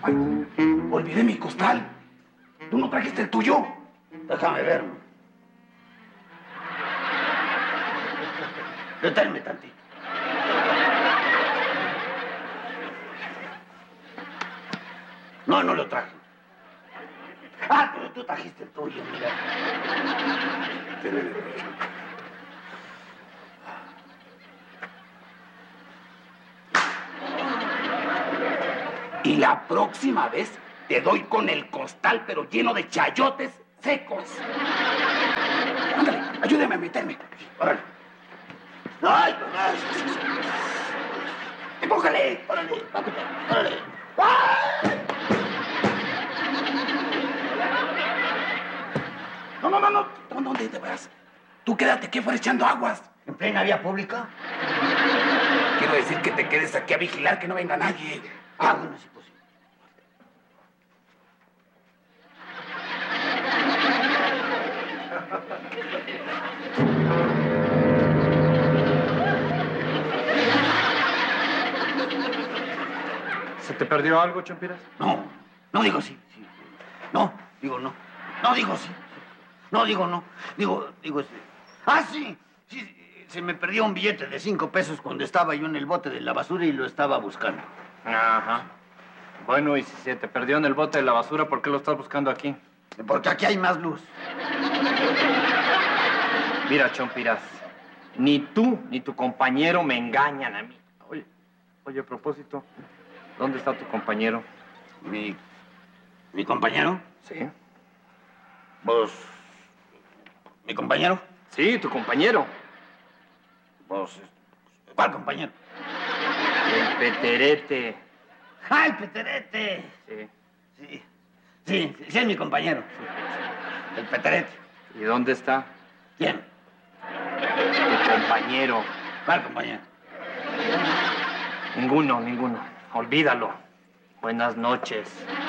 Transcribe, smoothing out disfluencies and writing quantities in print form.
Ay, olvidé mi costal. ¿Tú no trajiste el tuyo? Déjame ver. Deténme tantito. No, no lo traje. Ah, tú trajiste el tuyo, mira. Y la próxima vez te doy con el costal, pero lleno de chayotes secos. Ándale, ayúdame a meterme. Órale. ¡Ay! ¡Empújale! ¡Órale! ¡Órale! ¡Ay! No. ¿Dónde te vas? Tú quédate aquí afuera echando aguas. ¿En plena vía pública? Quiero decir que te quedes aquí a vigilar que no venga nadie. Ah, bueno, sí, pues sí. ¿Se te perdió algo, Chompiras? No digo sí. No, digo no. No digo sí. No digo no. Digo Ah, sí. Se me perdió un billete de 5 pesos cuando estaba yo en el bote de la basura y lo estaba buscando. Ajá. Bueno, y si se te perdió en el bote de la basura, ¿por qué lo estás buscando aquí? Porque aquí hay más luz. Mira, Chompiras, ni tú ni tu compañero me engañan a mí. Oye, a propósito, ¿dónde está tu compañero? ¿Mi compañero? Sí. ¿Vos? ¿Mi compañero? Sí, tu compañero. ¿Vos? ¿Cuál compañero? El Peterete. ¡Ah, el Peterete! Sí, es mi compañero. El Peterete. ¿Y dónde está? ¿Quién? Tu compañero. ¿Cuál compañero? Ninguno. Olvídalo. Buenas noches.